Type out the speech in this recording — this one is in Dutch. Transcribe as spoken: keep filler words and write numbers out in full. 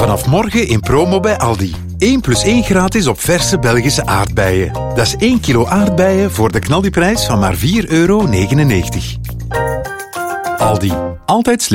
Vanaf morgen in promo bij Aldi. één plus één gratis op verse Belgische aardbeien. Dat is één kilo aardbeien voor de knaldiprijs van maar vier euro negenennegentig. Aldi. Altijd slim.